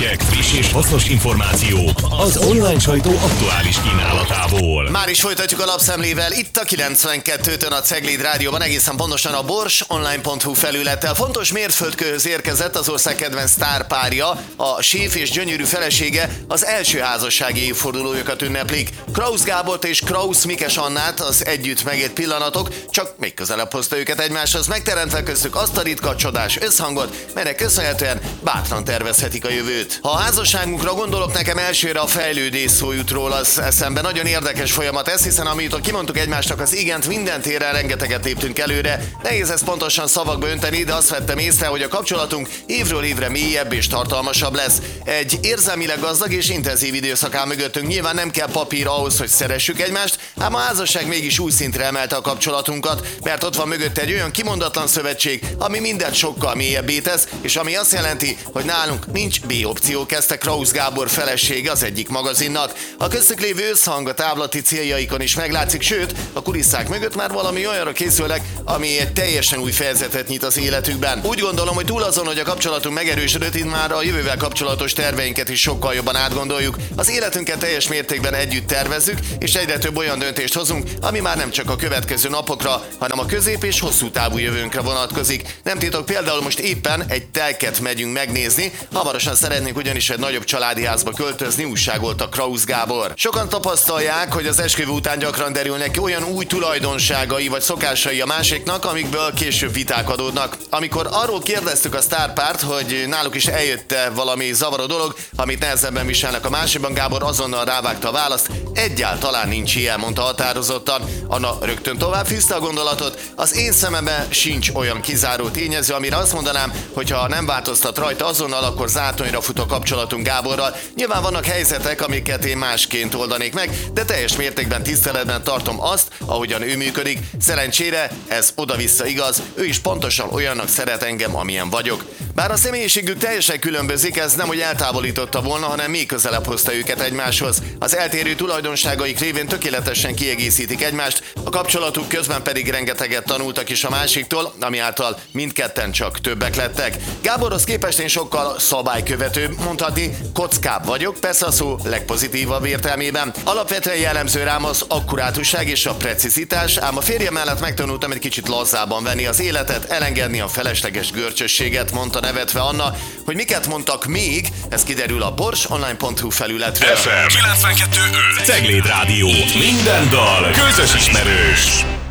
hírek, friss és hasznos információk az online sajtó aktuális kínálatából. Már is folytatjuk a lapszemlével, itt a 92-tön a Cegléd Rádióban, egészen pontosan a borsonline.hu felülettel. Fontos mérföldkőhöz érkezett az ország kedvenc sztárpárja, a séf és gyönyörű felesége, az első házassági évfordulójukat ünneplik. Krausz Gábort és Krausz Mikes Annát, az együtt megélt pillanatok, csak még közelebb hozta őket egymáshoz, megteremtve köztük azt a ritka, csodás összhangot, melynek köszönhetően bátran tervezhetik a jövőt. Ha a házasságunkra gondolok, nekem elsőre a fejlődés szó jut róla az eszembe. Nagyon érdekes folyamat ez, hiszen amit kimondtuk egymásnak az igent, minden téren rengeteget léptünk előre. Nehéz ezt pontosan szavakba önteni, de azt vettem észre, hogy a kapcsolatunk évről évre mélyebb és tartalmasabb lesz. Egy érzelmileg gazdag és intenzív időszak áll mögöttünk. Nyilván nem kell papír ahhoz, hogy szeressük egymást, ám a házasság mégis új szintre emelte a kapcsolatunkat, mert ott van mögötte egy olyan kimondatlan szövetség, ami mindent sokkal mélyebbé tesz, és ami azt jelenti, hogy nálunk nincs B opció, kezdte Krausz Gábor felesége az egyik magazinnak. A köztük lévő összhang a távlati céljaikon is meglátszik, sőt, a kulisszák mögött már valami olyanra készülnek, ami egy teljesen új fejezetet nyit az életükben. Úgy gondolom, hogy túl azon, hogy a kapcsolatunk megerősödött, itt már a jövővel kapcsolatos terveinket is sokkal jobban átgondoljuk. Az életünket teljes mértékben együtt tervezzük, és egyre több olyan döntést hozunk, ami már nem csak a következő napokra, hanem a közép- és hosszú távú jövőnkre vonatkozik. Nem titok, például most éppen egy telket megyünk megnézni, hamarosan szeretnénk ugyanis egy nagyobb családi házba költözni, újságolta Krausz Gábor. Sokan tapasztalják, hogy az esküvő után gyakran derülnek olyan új tulajdonságai vagy szokásai a másiknak, amikből később viták adódnak. Amikor arról kérdeztük a sztárpárt, hogy náluk is eljött-e valami zavaró dolog, amit nehezebben viselnek a másikban, Gábor azonnal rávágta a választ: egyáltalán nincs ilyen, mondta határozottan. Anna rögtön tovább fűzte a gondolatot: az én szememben sincs olyan kizáró tényező, amire azt mondanám, hogy ha nem változtat rajta azonnal, akkor zátonyra fut a kapcsolatunk Gáborral. Nyilván vannak helyzetek, amiket én másként oldanék meg, de teljes mértékben tiszteletben tartom azt, ahogyan ő működik. Szerencsére ez oda-vissza igaz, ő is pontosan olyannak szeret engem, amilyen vagyok. Bár a személyiségük teljesen különbözik, ez nem hogy eltávolította volna, hanem még közelebb hozta őket egymáshoz. Az eltérő tulajdonságaik révén tökéletesen kiegészítik egymást, a kapcsolatuk közben pedig rengeteget tanultak is a másiktól, ami által mindketten csak többek lettek. Gáborhoz képest én sokkal szabálykövetőbb, mondhatni kockább vagyok, persze a szó legpozitívabb értelmében. Alapvetően jellemző rám az akkurátusság és a precizitás, ám a férjem mellett megtanultam egy kicsit lazzában venni az életet, elengedni a felesleges görcsösséget, mondta nevetve Anna. Hogy miket mondtak még, ez kiderül a borsonline.hu felületről. FM 92.5 Cegléd Rádió. Minden dal közös ismerős.